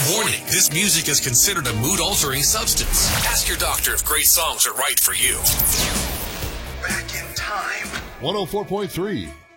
Warning, this music is considered a mood-altering substance. Ask your doctor if great songs are right for you. Back in time. 104.3